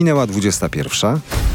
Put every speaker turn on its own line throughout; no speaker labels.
Minęła 21.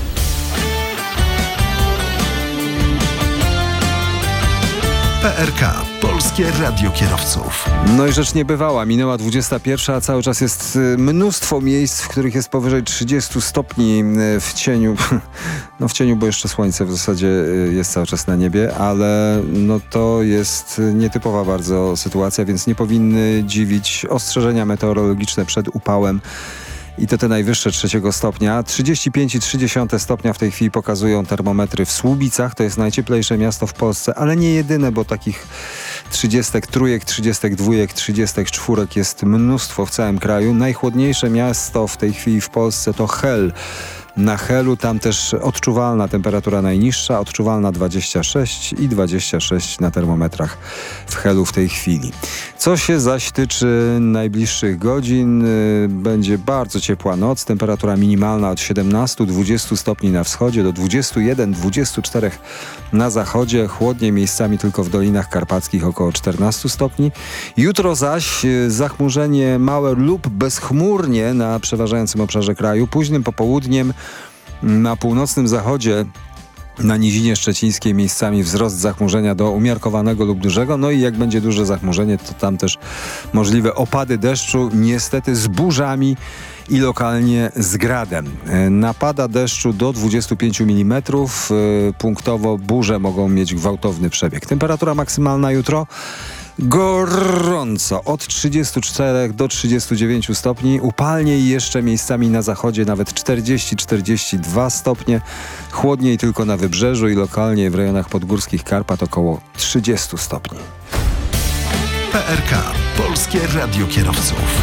PRK. Polskie Radio Kierowców.
No i rzecz niebywała. Minęła 21, a cały czas jest mnóstwo miejsc, w których jest powyżej 30 stopni w cieniu. No w cieniu, bo jeszcze słońce w zasadzie jest cały czas na niebie, ale no to jest nietypowa bardzo sytuacja, więc nie powinny dziwić ostrzeżenia meteorologiczne przed upałem. I to te najwyższe 3 stopnia. 35,3 stopnia w tej chwili pokazują termometry w Słubicach. To jest najcieplejsze miasto w Polsce, ale nie jedyne, bo takich 33, 32, 34 jest mnóstwo w całym kraju. Najchłodniejsze miasto w tej chwili w Polsce to Hel. Na Helu tam też odczuwalna temperatura najniższa, odczuwalna 26 i 26 na termometrach w Helu w tej chwili. Co się zaś tyczy najbliższych godzin, będzie bardzo ciepła noc, temperatura minimalna od 17-20 stopni na wschodzie do 21-24 na zachodzie, chłodniej miejscami tylko w Dolinach Karpackich około 14 stopni. Jutro zaś zachmurzenie małe lub bezchmurnie na przeważającym obszarze kraju, późnym popołudniem na północnym zachodzie, na Nizinie Szczecińskiej miejscami wzrost zachmurzenia do umiarkowanego lub dużego. No i jak będzie duże zachmurzenie, to tam też możliwe opady deszczu, niestety z burzami i lokalnie z gradem. Napada deszczu do 25 mm. Punktowo burze mogą mieć gwałtowny przebieg. Temperatura maksymalna jutro gorąco, od 34 do 39 stopni, upalniej jeszcze miejscami na zachodzie nawet 40-42 stopnie, chłodniej tylko na wybrzeżu i lokalnie w rejonach podgórskich Karpat około 30 stopni.
PRK. Polskie Radio Kierowców.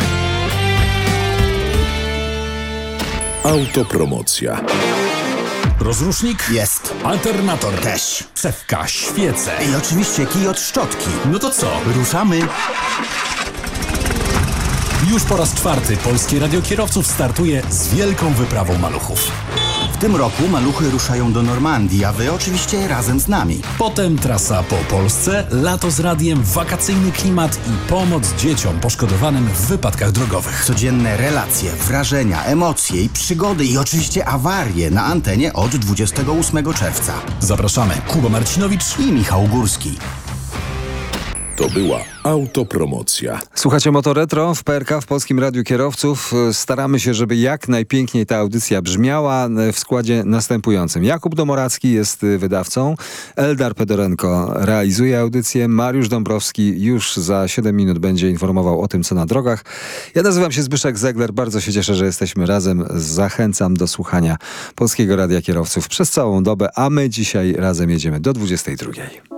Autopromocja.
Rozrusznik?
Jest.
Alternator?
Też.
Cewka, świece.
I oczywiście kij od szczotki.
No to co?
Ruszamy.
Już po raz 4 Polskie Radio Kierowców startuje z wielką wyprawą maluchów.
W tym roku maluchy ruszają do Normandii, a wy oczywiście razem z nami.
Potem trasa po Polsce, lato z radiem, wakacyjny klimat i pomoc dzieciom poszkodowanym w wypadkach drogowych.
Codzienne relacje, wrażenia, emocje i przygody i oczywiście awarie na antenie od 28 czerwca.
Zapraszamy Kuba Marcinowicz
I Michał Górski.
To była autopromocja.
Słuchacie Motoretro w PRK, w Polskim Radiu Kierowców. Staramy się, żeby jak najpiękniej ta audycja brzmiała w składzie następującym. Jakub Domoracki jest wydawcą, Eldar Pedorenko realizuje audycję, Mariusz Dąbrowski już za 7 minut będzie informował o tym, co na drogach. Ja nazywam się Zbyszek Zegler, bardzo się cieszę, że jesteśmy razem. Zachęcam do słuchania Polskiego Radia Kierowców przez całą dobę, a my dzisiaj razem jedziemy do 22.